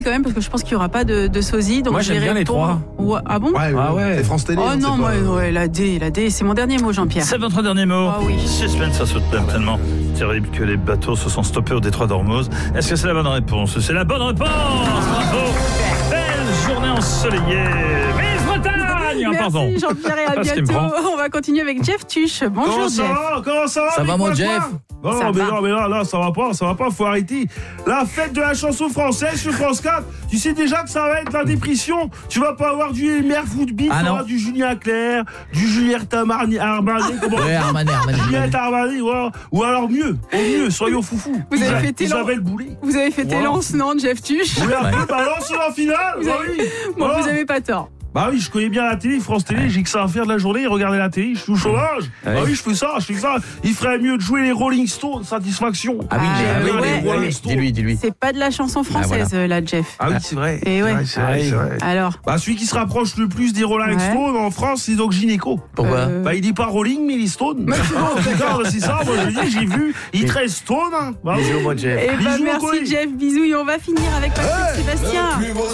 quand même parce que je pense qu'il n'y aura pas de sosie. Donc moi j'aime bien les trois. Ouais. Ah bon? Ouais. C'est France Télé. Oh non, moi, la D, c'est mon dernier mot, Jean-Pierre. C'est votre dernier mot. Ah oui. Suspense, ça saute tellement terrible que les bateaux se sont stoppés au détroit d'Ormuz. Est-ce que c'est la bonne réponse? C'est la bonne réponse. Bravo. Belle journée ensoleillée. Vive Bretagne. Pardon. Merci Jean-Pierre et à bientôt. On va continuer avec Jeff Tuche. Bonjour Jeff. Comment ça va? Ça va mon Jeff? Non, mais là, ça va pas, faut arrêter. La fête de la chanson française sur France 4, tu sais déjà que ça va être la dépression. Tu vas pas avoir du Emer Footbeat, du Julien Clerc, du Juliette Armanet, Juliette Armanet, ou alors mieux, soyons foufous. Vous avez fêté Isabelle Boulay. Vous avez fêté Lens, non, Jeff Tuche? Oui, un peu balance en finale. Vous avez pas tort. Bah oui, je connais bien la télé, France Télé, j'ai que ça à faire de la journée, regarder la télé, je suis au chômage. Ah oui, je fais ça. Il ferait mieux de jouer les Rolling Stones, satisfaction. Ah oui, les Rolling Stones. Dis-lui. C'est pas de la chanson française, là, Jeff. Ah oui, c'est vrai. Et ouais. C'est vrai. Alors Bah, celui qui se rapproche le plus des Rolling Stones en France, c'est donc Gynéco. Pourquoi? Bah, il dit pas Rolling, mais il est Stone. C'est ça, moi je dis, j'ai vu, il est très Stone. Bisous, mon Jeff. Et bah, merci Jeff, bisous. Et on va finir avec Patrick Sébastien.